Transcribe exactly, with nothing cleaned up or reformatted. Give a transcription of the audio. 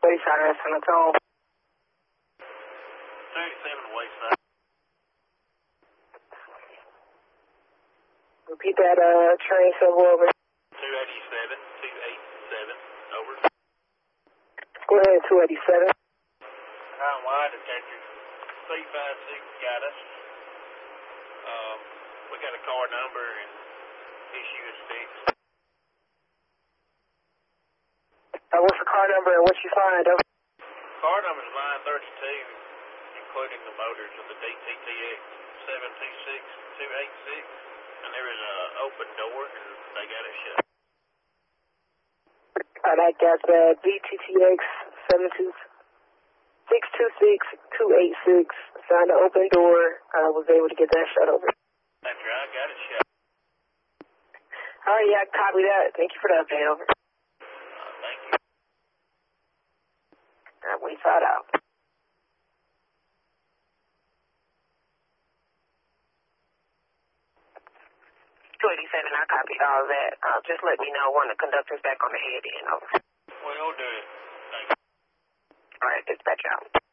Wayside, San Antonio. two eighty-seven Wayside. Repeat that, uh, train symbol over. two eighty-seven, two eighty-seven, over. Go ahead, two eighty-seven. High and wide detector. C fifty-six got us. Um, we got a car number and issue is fixed. Uh, what's the car number and what you find, though? Car number is line thirty-two, including the motors of the D T T X seven two six two eight six, and there is an open door, and they got it shut. Alright, I got the D T T X seven two six two six two eight six. Found the open door. I uh, was able to get that shut over. That's right, got it shut. Alright, yeah, copy that. Thank you for the update, over. Uh, thank you. Alright, Wayside out. two eighty-seven, I copied all that. Uh, just let me know when the conductor's back on the head end, over. We'll do it. Thank you. Alright, dispatch out.